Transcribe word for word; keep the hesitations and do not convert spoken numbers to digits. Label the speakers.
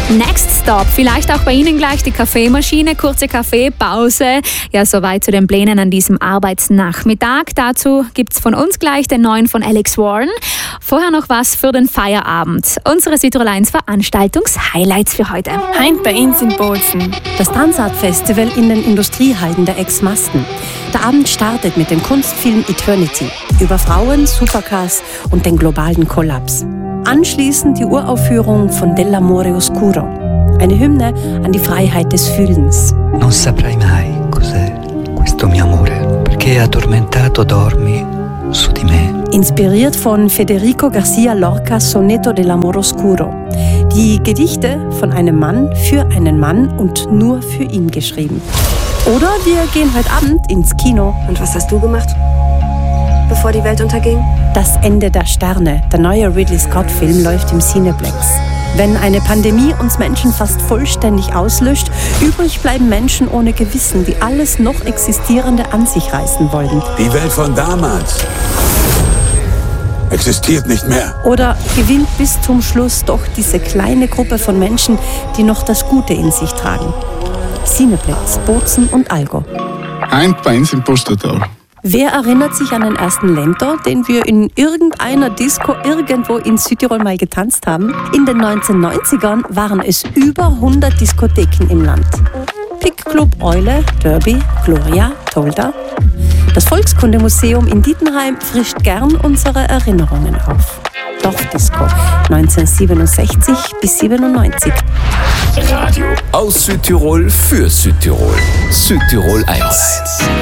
Speaker 1: Next Stop, vielleicht auch bei Ihnen gleich die Kaffeemaschine, kurze Kaffeepause. Ja, soweit zu den Plänen an diesem Arbeitsnachmittag. Dazu gibt es von uns gleich den neuen von Alex Warren. Vorher noch was für den Feierabend. Unsere Südtirol eins Veranstaltungs-Highlights für heute.
Speaker 2: Heint bei uns in Bozen.
Speaker 3: Das Tanzart-Festival in den Industriehallen der Ex-Masten. Der Abend startet mit dem Kunstfilm Eternity über Frauen, Supercars und den globalen Kollaps. Anschließend die Uraufführung von Dell'amore oscuro, eine Hymne an die Freiheit des Fühlens.
Speaker 4: Non saprai mai cos'è questo mio amore, perché addormentato dormi su di me.
Speaker 3: Inspiriert von Federico Garcia Lorcas Soneto dell'amore oscuro. Die Gedichte von einem Mann für einen Mann und nur für ihn geschrieben. Oder wir gehen heute Abend ins Kino.
Speaker 5: Und was hast du gemacht, bevor die Welt unterging?
Speaker 3: Das Ende der Sterne, der neue Ridley Scott-Film, läuft im Cineplex. Wenn eine Pandemie uns Menschen fast vollständig auslöscht, übrig bleiben Menschen ohne Gewissen, die alles noch Existierende an sich reißen wollen.
Speaker 6: Die Welt von damals existiert nicht mehr.
Speaker 3: Oder gewinnt bis zum Schluss doch diese kleine Gruppe von Menschen, die noch das Gute in sich tragen. Cineplex, Bozen und Allgäu.
Speaker 7: Heint bei uns im Pustertal.
Speaker 3: Wer erinnert sich an den ersten Lento, den wir in irgendeiner Disco irgendwo in Südtirol mal getanzt haben? In den neunzehnhundertneunzigern waren es über hundert Diskotheken im Land. Pickclub, Eule, Derby, Gloria, Tolda. Das Volkskundemuseum in Dietenheim frischt gern unsere Erinnerungen auf. Dorfdisco, neunzehnhundertsiebenundsechzig bis siebenundneunzig.
Speaker 8: Radio aus Südtirol für Südtirol. Südtirol eins.